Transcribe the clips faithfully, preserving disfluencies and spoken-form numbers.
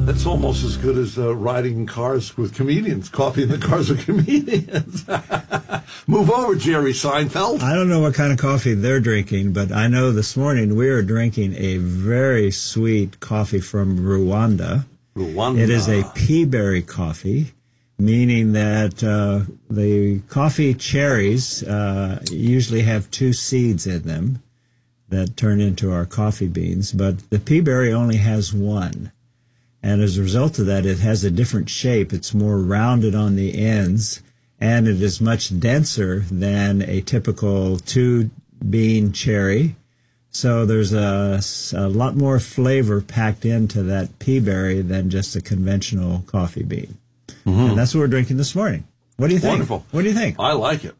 That's almost as good as uh, riding in cars with comedians, coffee in the cars with comedians. Move over, Jerry Seinfeld. I don't know what kind of coffee they're drinking, but I know this morning we are drinking a very sweet coffee from Rwanda. Rwanda. It is a peaberry coffee, meaning that uh, the coffee cherries uh, usually have two seeds in them that turn into our coffee beans, but the peaberry only has one. And as a result of that, it has a different shape. It's more rounded on the ends, and it is much denser than a typical two-bean cherry. So there's a, a lot more flavor packed into that peaberry than just a conventional coffee bean. Mm-hmm. And that's what we're drinking this morning. What do you think? Wonderful. What do you think? I like it.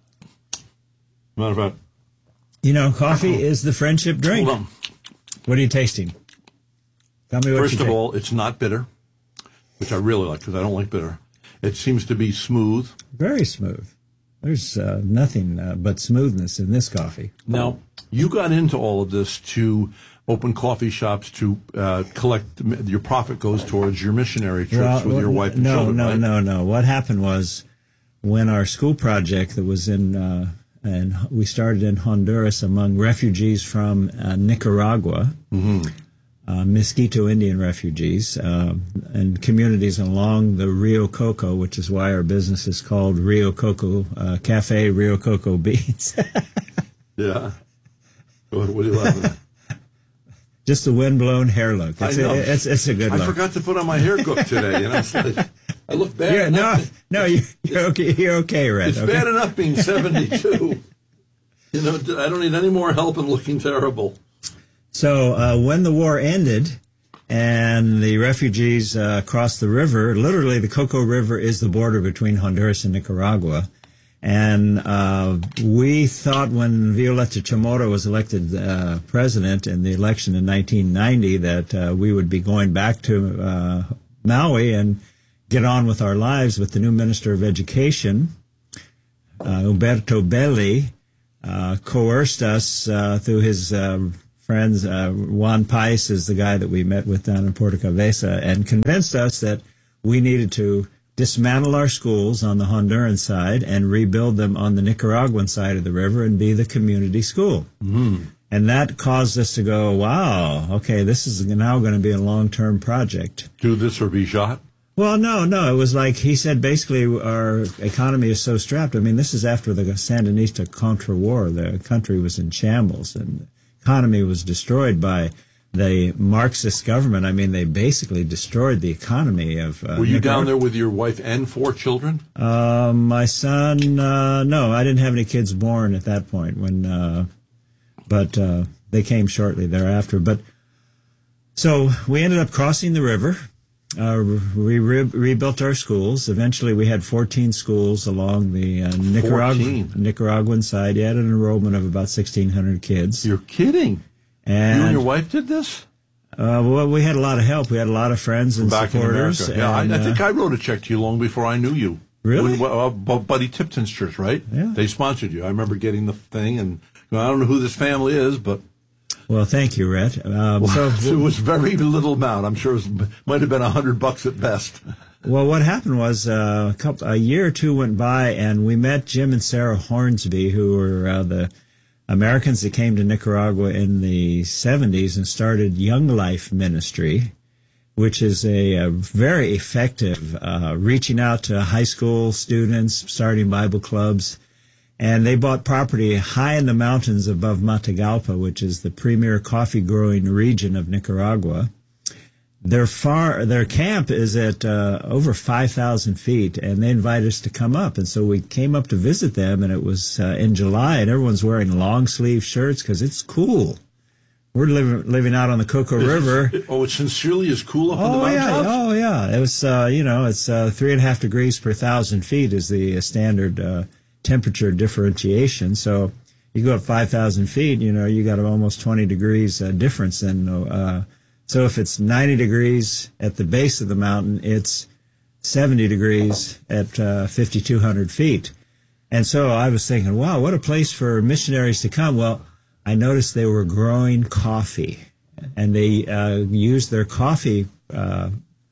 Matter of fact, you know, coffee is the friendship drink. Hold on. What are you tasting? Tell me what First you of think. all, it's not bitter, which I really like because I don't like bitter. It seems to be smooth. Very smooth. There's uh, nothing uh, but smoothness in this coffee. Now, you got into all of this to open coffee shops to uh, collect, your profit goes towards your missionary trips well, with your wife and no, children, No, right? no, no, no. What happened was when our school project that was in, uh, and we started in Honduras among refugees from uh, Nicaragua, mm-hmm. uh, Mosquito Indian refugees, uh, and communities along the Rio Coco, which is why our business is called Rio Coco uh, Cafe Rio Coco Beans. Yeah. What, what are you laughing at? Just the wind-blown hair look. It's, I know. A, it's, it's a good I look. I forgot to put on my hair gook today. You know, it's like, I look bad. Yeah, no, enough. no, you, you're okay. You're okay, Red. It's okay? bad enough being seventy-two. You know, I don't need any more help in looking terrible. So uh, when the war ended and the refugees uh, crossed the river, literally the Coco River is the border between Honduras and Nicaragua. And uh, we thought when Violeta Chamorro was elected uh, president in the election in nineteen ninety that uh, we would be going back to uh, Maui and get on with our lives. But the new Minister of Education, uh, Umberto Belli, uh, coerced us uh, through his uh, friends. Uh, Juan Pais is the guy that we met with down in Puerto Cabeza, and convinced us that we needed to dismantle our schools on the Honduran side and rebuild them on the Nicaraguan side of the river and be the community school. Mm-hmm. And that caused us to go, wow, okay, this is now going to be a long-term project. Do this or be shot? Well, no, no. It was like he said, basically, our economy is so strapped. I mean, this is after the Sandinista Contra War. The country was in shambles, and the economy was destroyed by the Marxist government. I mean, they basically destroyed the economy of uh, Were you Nicaragua. down there with your wife and four children? Uh, my son, uh, no, I didn't have any kids born at that point. When, uh, but uh, they came shortly thereafter. But so we ended up crossing the river. Uh, we re- rebuilt our schools. Eventually, we had fourteen schools along the uh, Nicaragua- Nicaraguan side. You had an enrollment of about sixteen hundred kids. You're kidding. And, you and your wife did this? Uh, well, we had a lot of help. We had a lot of friends and Back supporters. In yeah, and, I, I think uh, I wrote a check to you long before I knew you. Really? When, uh, Buddy Tipton's church, right? Yeah. They sponsored you. I remember getting the thing, and you know, I don't know who this family is, but... Well, thank you, Rhett. Um, well, so, it was very little amount. I'm sure it was, might have been a hundred bucks at best. Well, what happened was uh, a, couple, a year or two went by, and we met Jim and Sarah Hornsby, who were uh, the Americans that came to Nicaragua in the seventies and started Young Life Ministry, which is a, a very effective uh, reaching out to high school students, starting Bible clubs. And they bought property high in the mountains above Matagalpa, which is the premier coffee growing region of Nicaragua. Their far, their camp is at uh, over five thousand feet, and they invited us to come up. And so we came up to visit them, and it was uh, in July, and everyone's wearing long sleeve shirts because it's cool. We're living living out on the Coco River. It, oh, it sincerely is cool up in the Oh yeah, mountains? oh yeah. It was uh, you know it's uh, three and a half degrees per thousand feet is the uh, standard uh, temperature differentiation. So you go up five thousand feet, you know, you got almost twenty degrees uh, difference. And uh, so if it's ninety degrees at the base of the mountain, it's seventy degrees at uh, fifty-two hundred feet. And so I was thinking, wow, what a place for missionaries to come. Well, I noticed they were growing coffee, and they uh, used their coffee uh,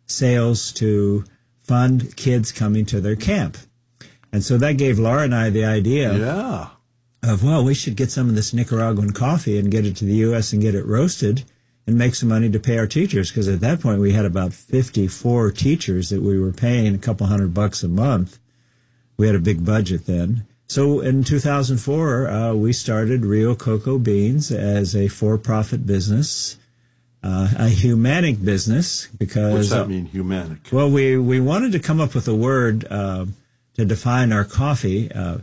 sales to fund kids coming to their camp. And so that gave Laura and I the idea Yeah. of, well, we should get some of this Nicaraguan coffee and get it to the U S and get it roasted and make some money to pay our teachers. Because at that point, we had about fifty-four teachers that we were paying a couple hundred bucks a month. We had a big budget then. So in two thousand four, uh, we started Rio Cocoa Beans as a for-profit business, uh, a humanic business. Because What's that mean, humanic? Well, we, we wanted to come up with a word uh, to define our coffee. Uh,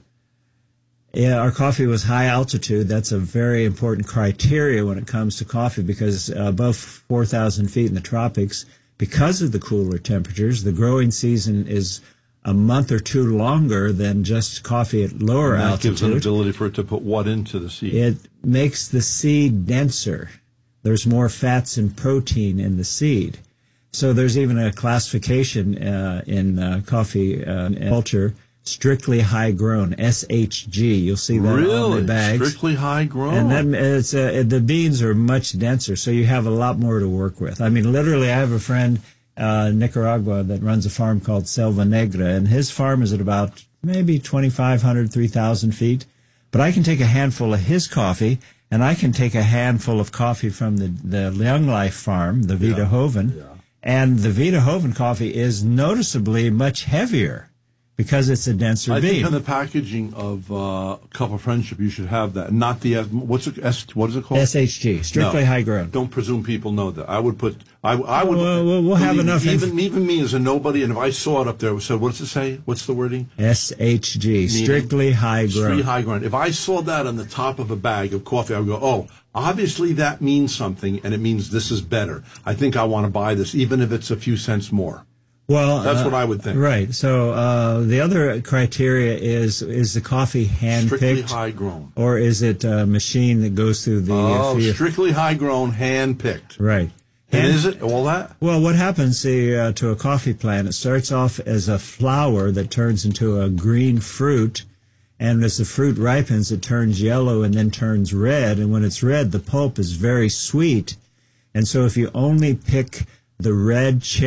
yeah, our coffee was high altitude. That's a very important criteria when it comes to coffee, because above four thousand feet in the tropics, because of the cooler temperatures, the growing season is a month or two longer than just coffee at lower And that altitude. gives an ability for it to put what into the seed? It makes the seed denser. There's more fats and protein in the seed. So there's even a classification uh, in uh, coffee uh, culture, strictly high grown, S H G. You'll see that really? on the bags. Strictly high grown? And that, it's, uh, the beans are much denser, so you have a lot more to work with. I mean, literally, I have a friend uh, in Nicaragua that runs a farm called Selva Negra, and his farm is at about maybe twenty-five hundred, three thousand feet. But I can take a handful of his coffee, and I can take a handful of coffee from the, the Young Life farm, the Vita Yeah. Hoven, Yeah. and the Vita Hoven coffee is noticeably much heavier because it's a denser I bean. think on the packaging of uh, Cup of Friendship, you should have that. Not the, uh, what's it, S, what is it called? S H G, strictly No. high grown. Don't presume people know that. I would put, I, I would. Well, we'll- we'll have believe me, enough inf- Even, even me as a nobody, and if I saw it up there, it said, what does it say? What's the wording? S H G, strictly high grown. Strictly high ground. If I saw that on the top of a bag of coffee, I would go, oh, obviously that means something, and it means this is better. I think I want to buy this, even if it's a few cents more. Well, That's uh, what I would think. Right. So uh, the other criteria is is the coffee hand Strictly picked, high grown. or is it a machine that goes through the? uh, Oh, field? strictly high grown, hand picked. Right. And Hand- is it all that? Well, what happens see, uh, to a coffee plant? It starts off as a flower that turns into a green fruit, and as the fruit ripens, it turns yellow and then turns red. And when it's red, the pulp is very sweet. And so, if you only pick the red cherry